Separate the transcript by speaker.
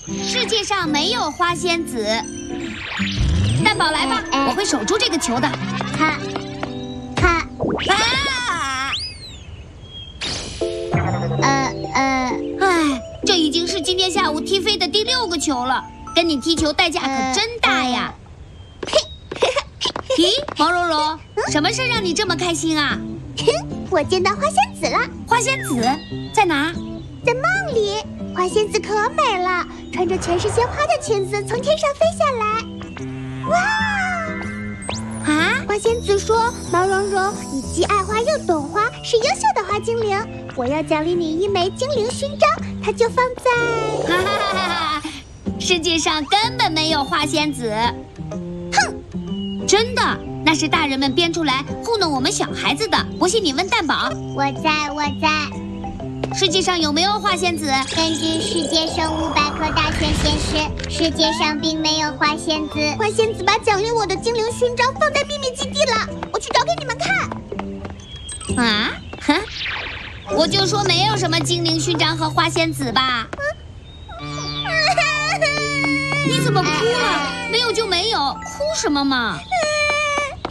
Speaker 1: 世界上没有花仙子。蛋宝来吧，我会守住这个球的。
Speaker 2: 哈，
Speaker 1: 哎，这已经是今天下午踢飞的第6个球了，跟你踢球代价可真大呀！咦，毛茸茸，什么事让你这么开心啊？
Speaker 2: 我见到花仙子了。
Speaker 1: 花仙子在哪？
Speaker 2: 在梦里，花仙子可美了，穿着全是鲜花的裙子从天上飞下来。哇！
Speaker 1: 啊！
Speaker 2: 花仙子说：“毛茸茸，你既爱花又懂花，是优秀的花精灵。我要奖励你1枚精灵勋章，它就放在……
Speaker 1: 哈哈哈哈！世界上根本没有花仙子。哼！真的，那是大人们编出来糊弄我们小孩子的。不信你问蛋宝。
Speaker 2: 我在。
Speaker 1: 世界上有没有花仙子？
Speaker 2: 根据世界生物百科大全显示，世界上并没有花仙子。花仙子把奖励我的精灵勋章放在秘密基地了，我去找给你们看。
Speaker 1: 啊？哼！我就说没有什么精灵勋章和花仙子吧。你怎么哭了？没有就没有，哭什么嘛？